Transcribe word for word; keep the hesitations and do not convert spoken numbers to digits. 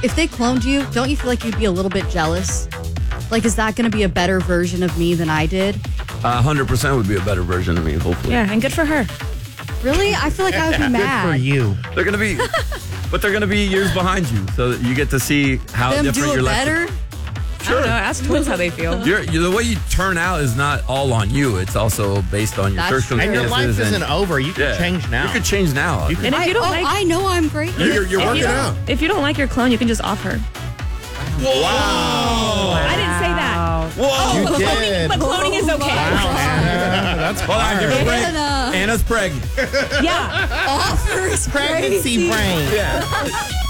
if they cloned you, don't you feel like you'd be a little bit jealous? Like, is that going to be a better version of me than I did? A hundred percent would be a better version of me, hopefully. Yeah, and good for her. Really? I feel like I would be mad. Good for you. They're gonna be, but they're gonna be years behind you, so that you get to see how Them different do your it life. better? I don't know. Ask twins how they feel. You're, you're, the way you turn out is not all on you. It's also based on your That's true. circumstances. And your life and- isn't over. You can Yeah. change now. You could change now. You can- And if I, you don't oh, like, I know I'm great. You're, you're if working you out. don't, if you don't like your clone, you can just off her. Wow. I didn't say that. Whoa! You But did. cloning, but cloning is okay. Wow, Anna. That's Hold on, give her a hard. break. Anna. Anna's pregnant. Yeah. Offers Pregnancy crazy. brain. Yeah.